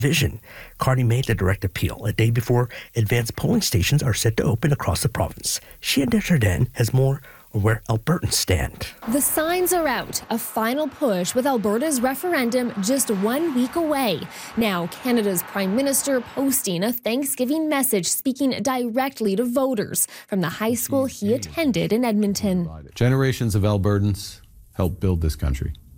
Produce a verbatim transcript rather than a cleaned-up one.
vision. Carney made the direct appeal a day before advanced polling stations are set to open across the province. She and Desjardins has more on where Albertans stand. The signs are out. A final push with Alberta's referendum just one week away. Now, Canada's Prime Minister posting a Thanksgiving message speaking directly to voters from the high school he attended in Edmonton. Generations of Albertans helped build this country.